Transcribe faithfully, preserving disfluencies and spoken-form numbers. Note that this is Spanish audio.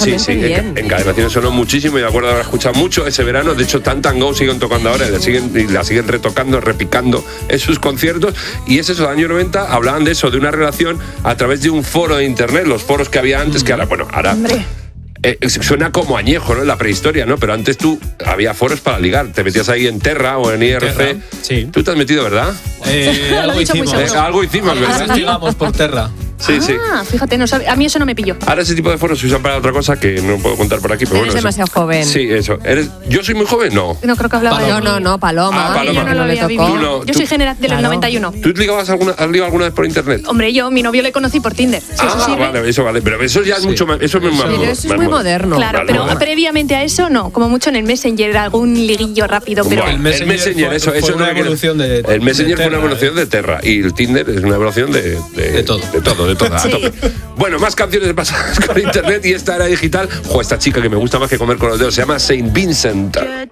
también. Sí, sí, bien. en, en Cadenaciones sonó muchísimo y de acuerdo haber escuchado mucho ese verano. De hecho, Tant and Go siguen tocando ahora y la siguen, y la siguen retocando, repicando en sus conciertos. Y es eso, años noventa, hablaban de eso, de una relación a través de un foro de internet, los foros que había antes, que ahora, bueno, ahora... Hombre. Eh, suena como añejo, ¿no? En la prehistoria, ¿no? Pero antes tú, había foros para ligar. Te metías ahí en Terra o en I R C. Terra, sí. Tú te has metido, ¿verdad? Eh, Lo algo he dicho muy hicimos. seguro. Eh, algo hicimos, ¿verdad? Investigamos por Terra. Sí, sí. Ah, fíjate, no sabe, a mí eso no me pilló. Ahora ese tipo de foros se usan para otra cosa que no puedo contar por aquí, pero Eres bueno. demasiado eso. joven. Sí, eso. ¿Eres... ¿Yo soy muy joven? No. No creo que hablaba Paloma. yo. No, no, no, Paloma. Ah, Paloma. Yo no lo le había tocó. vivido. Tú no, yo tú- soy genera- de los Claro. noventa y uno. ¿Tú ligabas alguna, has ligado alguna vez por internet? Hombre, yo, mi novio le conocí por Tinder. Sí, ah, eso sí. vale, eso vale. Pero eso ya es Sí. mucho más. Eso es muy Pero maduro, eso es más muy moderno. Claro, Vale, pero vale. previamente a eso no, como mucho en el Messenger, algún liguillo rápido, pero... Bueno, el Messenger Messenger, fue- eso, fue eso una no quiere- evolución de- El Messenger de fue una Terra, evolución ¿eh? de Terra y el Tinder es una evolución de... De, De todo. De todo, de todo, a Sí. tope. Bueno, más canciones pasadas con internet y esta era digital. Jo, esta chica que me gusta más que comer con los dedos se llama Saint Vincent.